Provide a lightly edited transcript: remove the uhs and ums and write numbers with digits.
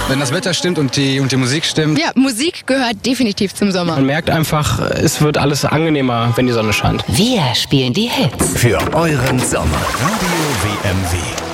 Wenn das Wetter stimmt und die Musik stimmt. Ja, Musik gehört definitiv zum Sommer. Man merkt einfach, es wird alles angenehmer, wenn die Sonne scheint. Wir spielen die Hits. Für euren Sommer. Radio WMW.